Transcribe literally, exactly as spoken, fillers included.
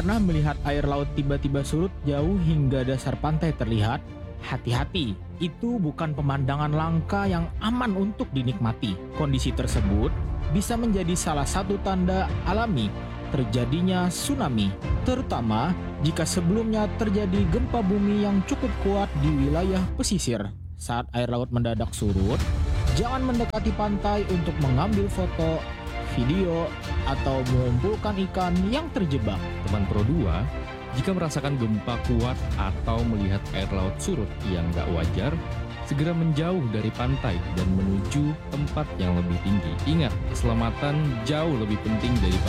Pernah melihat air laut tiba-tiba surut jauh hingga dasar pantai terlihat? Hati-hati, itu bukan pemandangan langka yang aman untuk dinikmati. Kondisi tersebut bisa menjadi salah satu tanda alami terjadinya tsunami, terutama jika sebelumnya terjadi gempa bumi yang cukup kuat di wilayah pesisir. Saat air laut mendadak surut, jangan mendekati pantai untuk mengambil foto, video, atau mengumpulkan ikan yang terjebak. Teman Pro dua, jika merasakan gempa kuat atau melihat air laut surut yang gak wajar, segera menjauh dari pantai dan menuju tempat yang lebih tinggi. Ingat, keselamatan jauh lebih penting daripada